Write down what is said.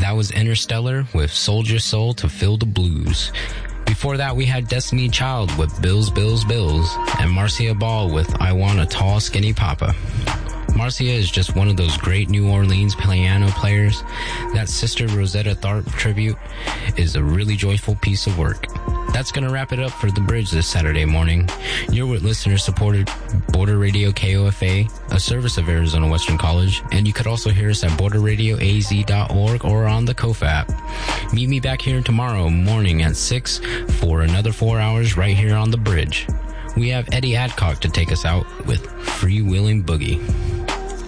That was Interstellar with Soldier Soul to Fill the Blues. Before that, we had Destiny Child with Bills, Bills, Bills, and Marcia Ball with I Want a Tall, Skinny Papa. Marcia is just one of those great New Orleans piano players. That Sister Rosetta Tharpe tribute is a really joyful piece of work. That's going to wrap it up for The Bridge this Saturday morning. You're with listener-supported Border Radio KOFA, a service of Arizona Western College, and you could also hear us at borderradioaz.org or on the KOFA app. Meet me back here tomorrow morning at 6 for another 4 hours right here on The Bridge. We have Eddie Adcock to take us out with Freewheeling Boogie.